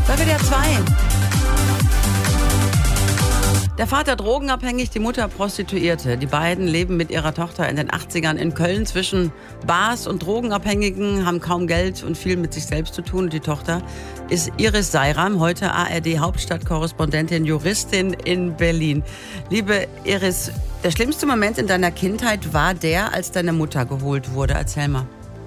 Bei WDR 2. Der Vater drogenabhängig, die Mutter Prostituierte. Die beiden leben mit ihrer Tochter in den 80ern in Köln zwischen Bars und Drogenabhängigen, haben kaum Geld und viel mit sich selbst zu tun. Und die Tochter ist Iris Seiram, heute ARD-Hauptstadtkorrespondentin, Juristin in Berlin. Liebe Iris, der schlimmste Moment in deiner Kindheit war der, als deine Mutter geholt wurde. Erzähl mal.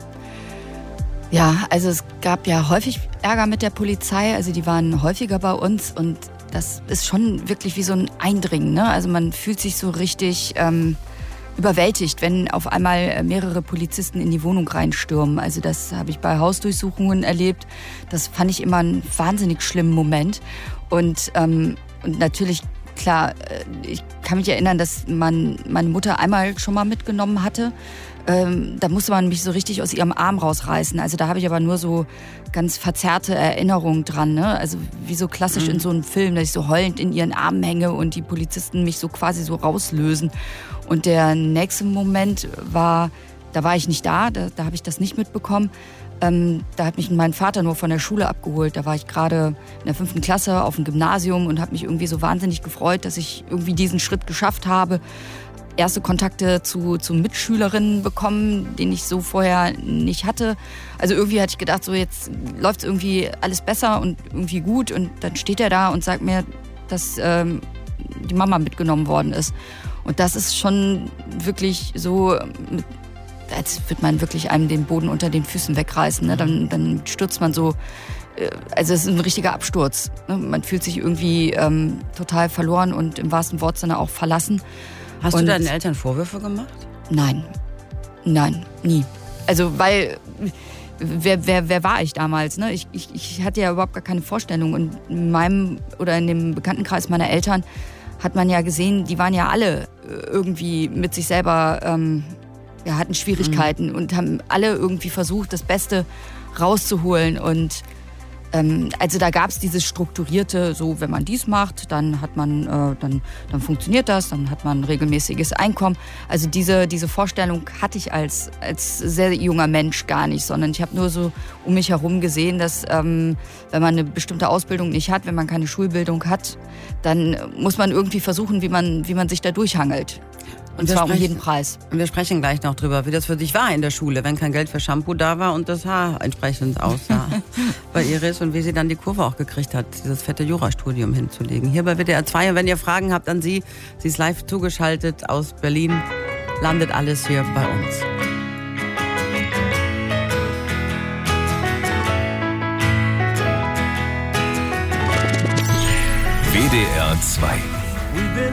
Ja, also es gab ja häufig Ärger mit der Polizei, also die waren häufiger bei uns und das ist schon wirklich wie so ein Eindringen, ne? Also man fühlt sich so richtig überwältigt, wenn auf einmal mehrere Polizisten in die Wohnung reinstürmen. Also das habe ich bei Hausdurchsuchungen erlebt. Das fand ich immer einen wahnsinnig schlimmen Moment. Und natürlich, klar, ich kann mich erinnern, dass meine Mutter einmal schon mal mitgenommen hatte. Da musste man mich so richtig aus ihrem Arm rausreißen. Also da habe ich aber nur so ganz verzerrte Erinnerungen dran, ne? Also wie so klassisch in so einem Film, dass ich so heulend in ihren Armen hänge und die Polizisten mich so quasi so rauslösen. Und der nächste Moment war, da war ich nicht da habe ich das nicht mitbekommen. Da hat mich mein Vater nur von der Schule abgeholt. Da war ich gerade in der 5. Klasse auf dem Gymnasium und habe mich irgendwie so wahnsinnig gefreut, dass ich irgendwie diesen Schritt geschafft habe. Erste Kontakte zu Mitschülerinnen bekommen, den ich so vorher nicht hatte. Also irgendwie hatte ich gedacht, so jetzt läuft irgendwie alles besser und irgendwie gut. Und dann steht er da und sagt mir, dass die Mama mitgenommen worden ist. Und das ist schon wirklich so, als würde man wirklich einem den Boden unter den Füßen wegreißen. Ne? Dann stürzt man so, also es ist ein richtiger Absturz. Ne? Man fühlt sich irgendwie total verloren und im wahrsten Wortsinne auch verlassen. Hast du deinen Eltern Vorwürfe gemacht? Nein, nie. Also weil, wer war ich damals? Ne? Ich hatte ja überhaupt gar keine Vorstellung. Und in meinem oder in dem Bekanntenkreis meiner Eltern hat man ja gesehen, die waren ja alle irgendwie mit sich selber, hatten Schwierigkeiten und haben alle irgendwie versucht, das Beste rauszuholen. Und also da gab es dieses strukturierte, so wenn man dies macht, dann hat man, dann funktioniert das, dann hat man ein regelmäßiges Einkommen. Also diese Vorstellung hatte ich als sehr junger Mensch gar nicht, sondern ich habe nur so um mich herum gesehen, dass wenn man eine bestimmte Ausbildung nicht hat, wenn man keine Schulbildung hat, dann muss man irgendwie versuchen, wie man sich da durchhangelt. Und zwar um jeden Preis. Und wir sprechen gleich noch drüber, wie das für dich war in der Schule, wenn kein Geld für Shampoo da war und das Haar entsprechend aussah bei Iris und wie sie dann die Kurve auch gekriegt hat, dieses fette Jurastudium hinzulegen. Hier bei WDR 2. Und wenn ihr Fragen habt an sie ist live zugeschaltet aus Berlin, landet alles hier bei uns. WDR 2